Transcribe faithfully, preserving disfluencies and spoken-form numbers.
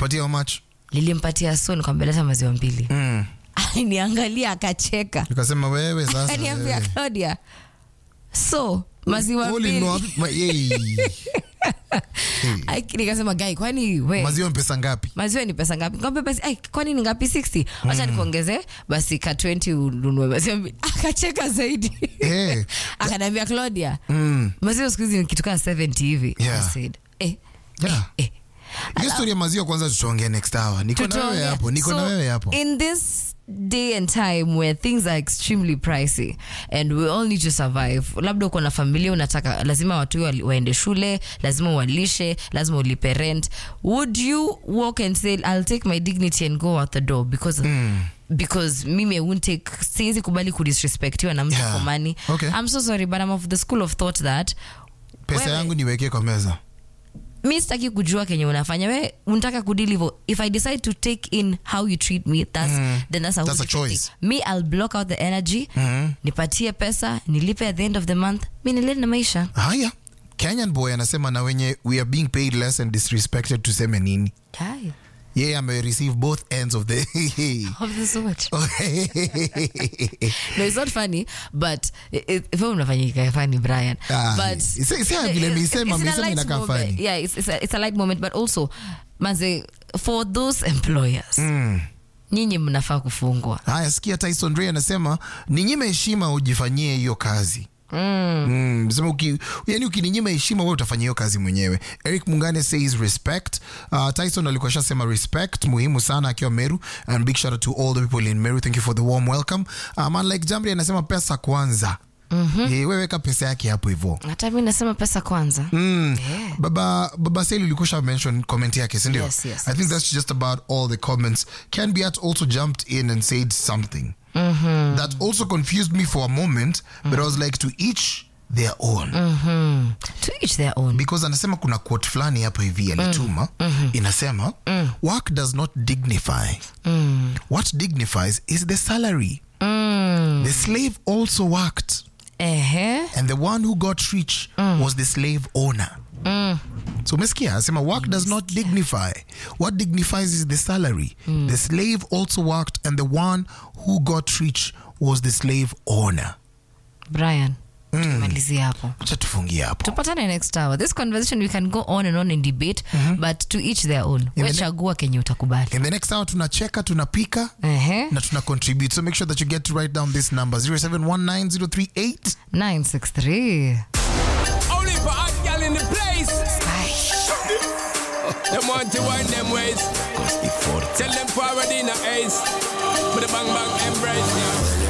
Ulimpatia how much? Nilimpatia so nikamwambia leta maziwa mbili. Mm. Niangalia akacheka. Nikasema wewe sasa. Akaniambia Claudia. So maziwa mbili. Nikasema guy, kwani wewe maziwa ni pesa ngapi? Maziwa ni pesa ngapi? Ngombe basi ai kwani ni ngapi sixty? Acha mm. nikuongeze basi ka twenty ununue maziwa. Akacheka zaidi. Eh. Akaniambia Claudia. Mm. Maziwa siku hizi ni kitu kama seventy hivi. Yeah. I said, eh. Yeah. Eh. Hiyo story ya maziwa kwanza tutaongea next hour. Niko na wewe hapo, niko na wewe hapo. In this day and time where things are extremely pricey and we all need to survive, labda uko na familia unataka lazima watu waende shule, lazima walishe, lazima ulipe rent, would you walk and say I'll take my dignity and go out the door because mm. because mimi I won't take, siwezi kubali kudisrespectiwa na mtu yeah. for money. Okay. I'm so sorry but I'm of the school of thought that pesa yangu niweke kwa meza. Mi sitaki kujua kenye unafanya. We unataka kudeliver. If I decide to take in how you treat me, that's mm. then that's a, that's a choice. Thing. Me, I'll block out the energy. Mm-hmm. Nipatie pesa, nilipe at the end of the month. Mi nilele na maisha. Haya. Kenyan boy anasema na wenye we are being paid less and disrespected tuseme nini? Hai. Yeah, I may receive both ends of the of the sword. No, it's not funny, but if I'm not funny, it's funny, Brian. Ah, but it's, it's, it's, it's, it's, it's, yeah, it's, it's, a, it's a light moment, but also, manze, for those employers, mm. nyinyi mnafaa kufungwa. Haya, sikia Tyson Ray anasema ninyime heshima ujifanyie hiyo kazi. Mm. Mm. Sema uki, yani ukininyima heshima wewe utafanya hiyo kazi mwenyewe. Eric Mungane says respect. Uh, Tyson alikuwa shasema respect muhimu sana akiwa Meru, and big shout out to all the people in Meru. Thank you for the warm welcome. Uh, man like Jamri anasema pesa kwanza. Mhm. Mm, wewe weka pesa yake hapo hivyo. Hata mimi nasema pesa kwanza. Mm. Yeah. Baba Baba Seli ulikusha mention comment yake, si ndio? Yes, yes, I think that's just about all the comments. Ken Biat also jumped in and said something. Mm-hmm. That also confused me for a moment, mm-hmm. but I was like, to each their own. Mm-hmm. To each their own. Because anasema kuna quote flani hapa hivi alituma, mm-hmm. inasema, mm. work does not dignify. Mm. What dignifies is the salary. Mm. The slave also worked. Uh-huh. And the one who got rich mm. was the slave owner. Mm. So umesikia anasema work does not dignify. What dignifies is the salary. Mm. The slave also worked and the one who got rich was the slave owner. Brian, tumalizie hapo. Acha tufungie hapo. Tupatane next hour. This conversation we can go on and on in debate, mm-hmm. but to each their own. Wewe chagua kenye utakubali. In the next hour tunacheka, tunapika, uh-huh. na tuna contribute. So make sure that you get to write down this number zero seven one nine zero three eight nine six three. Only for hot girl in the place. Them want to wind them ways. Tell them forward in the ace. With a bang bang embrace.